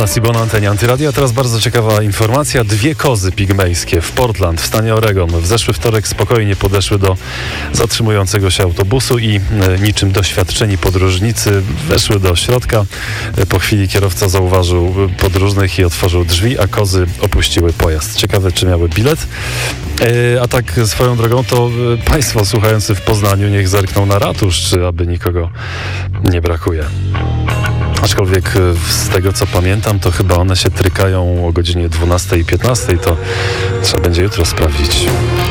Placebo na antenie Antyradia. Teraz bardzo ciekawa informacja. 2 kozy pigmejskie w Portland w stanie Oregon w zeszły wtorek spokojnie podeszły do zatrzymującego się autobusu i niczym doświadczeni podróżnicy weszły do środka. Po chwili kierowca zauważył podróżnych i otworzył drzwi, a kozy opuściły pojazd. Ciekawe, czy miały bilet. A tak swoją drogą, to państwo słuchający w Poznaniu niech zerkną na ratusz, czy aby nikogo nie brakuje. Aczkolwiek z tego, co pamiętam, to chyba one się trykają o godzinie 12:15, to trzeba będzie jutro sprawdzić.